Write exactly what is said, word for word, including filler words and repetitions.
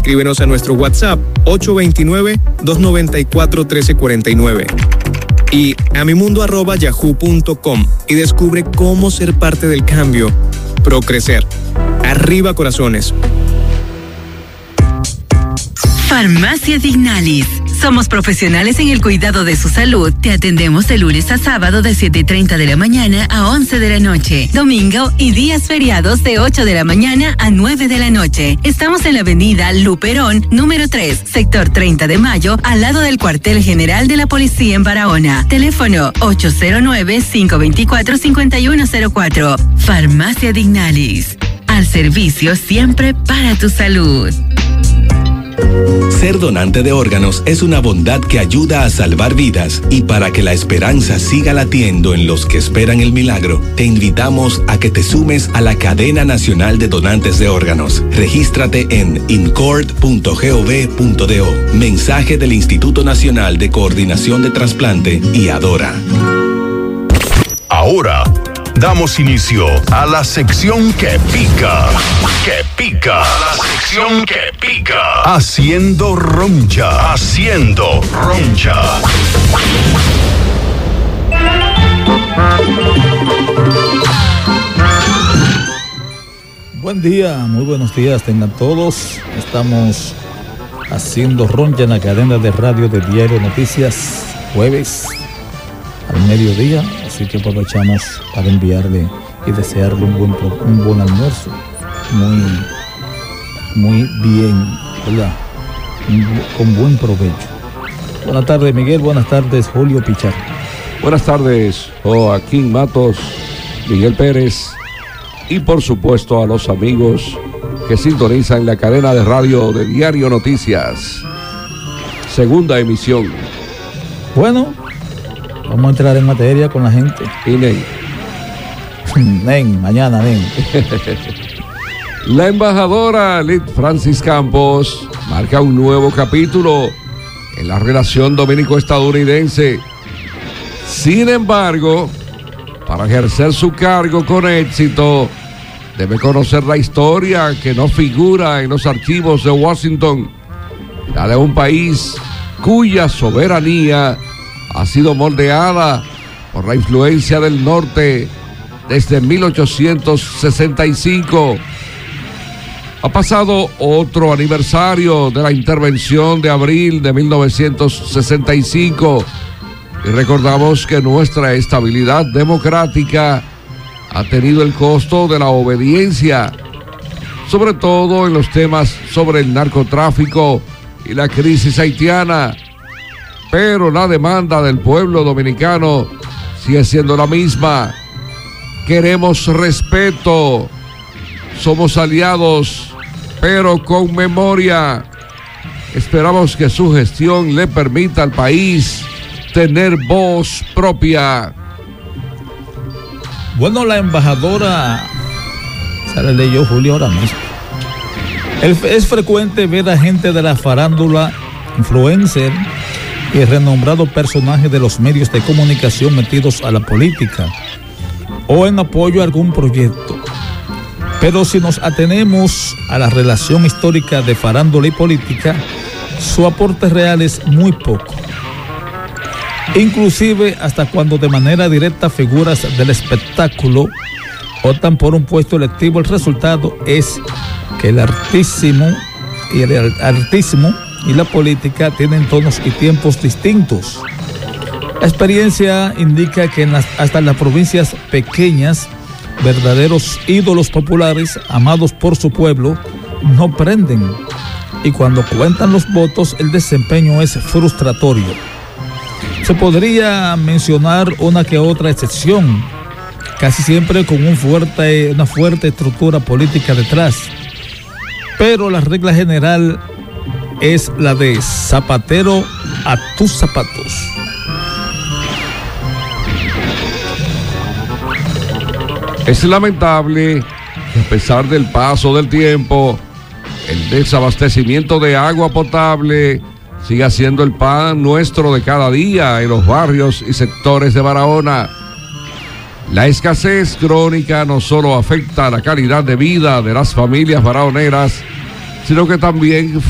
escríbenos a nuestro WhatsApp ocho dos nueve, dos nueve cuatro, uno tres cuatro nueve y amimundo arroba yahoo punto com y descubre cómo ser parte del cambio. Procrecer. Arriba corazones. Farmacia Dignalis. Somos profesionales en el cuidado de su salud. Te atendemos de lunes a sábado de siete y treinta de la mañana a once de la noche. Domingo y días feriados de ocho de la mañana a nueve de la noche. Estamos en la avenida Luperón, número tres, sector treinta de mayo, al lado del cuartel general de la policía en Barahona. Teléfono ocho cero nueve, cinco dos cuatro, cinco uno cero cuatro. Farmacia Dignalis. Al servicio siempre para tu salud. Ser donante de órganos es una bondad que ayuda a salvar vidas, y para que la esperanza siga latiendo en los que esperan el milagro, te invitamos a que te sumes a la Cadena Nacional de Donantes de Órganos. Regístrate en incord punto gov punto do. Mensaje del Instituto Nacional de Coordinación de Trasplante y Adora. Ahora damos inicio a la sección que pica, que pica, la sección que pica, haciendo roncha, haciendo roncha. Buen día, muy buenos días tengan todos. Estamos haciendo roncha en la cadena de radio de Diario Noticias, jueves al mediodía, así que aprovechamos para enviarle y desearle un buen, un buen almuerzo, muy, muy bien, ¿verdad? Con buen provecho. Buenas tardes, Miguel, buenas tardes, Julio Pichardo. Buenas tardes, Joaquín Matos, Miguel Pérez y por supuesto a los amigos que sintonizan la cadena de radio de Diario Noticias. Segunda emisión. Bueno, vamos a entrar en materia con la gente. Y Nen. Nen, mañana, Nen. La embajadora Liz Francis Campos marca un nuevo capítulo en la relación dominico-estadounidense. Sin embargo, para ejercer su cargo con éxito, debe conocer la historia que no figura en los archivos de Washington, la de un país cuya soberanía ha sido moldeada por la influencia del norte desde mil ochocientos sesenta y cinco. Ha pasado otro aniversario de la intervención de abril de mil novecientos sesenta y cinco y recordamos que nuestra estabilidad democrática ha tenido el costo de la obediencia, sobre todo en los temas sobre el narcotráfico y la crisis haitiana. Pero la demanda del pueblo dominicano sigue siendo la misma. Queremos respeto. Somos aliados, pero con memoria. Esperamos que su gestión le permita al país tener voz propia. Bueno, la embajadora, se la leyó Julio ahora mismo. Es frecuente ver a gente de la farándula, influencer y renombrado personaje de los medios de comunicación metidos a la política o en apoyo a algún proyecto. Pero si nos atenemos a la relación histórica de farándula y política, su aporte real es muy poco. Inclusive hasta cuando de manera directa figuras del espectáculo optan por un puesto electivo, el resultado es que el artísimo y el artismo y la política tienen tonos y tiempos distintos. La experiencia indica que en las, hasta en las provincias pequeñas, verdaderos ídolos populares amados por su pueblo no prenden, y cuando cuentan los votos el desempeño es frustratorio. Se podría mencionar una que otra excepción, casi siempre con un fuerte, una fuerte estructura política detrás, pero la regla general es la de zapatero a tus zapatos. Es lamentable que a pesar del paso del tiempo, el desabastecimiento de agua potable siga siendo el pan nuestro de cada día en los barrios y sectores de Barahona. La escasez crónica no solo afecta la calidad de vida de las familias barahoneras, sino que también